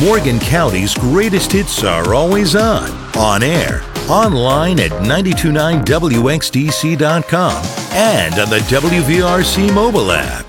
Morgan County's greatest hits are always on air, on air, online at 929wxdc.com, and on the WVRC mobile app.